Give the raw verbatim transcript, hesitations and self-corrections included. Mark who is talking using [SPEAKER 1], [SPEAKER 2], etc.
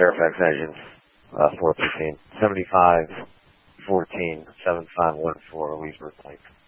[SPEAKER 1] Fairfax Engine, uh, four thirteen, seventy-five fourteen, seven five one four, Leesburg, Pike.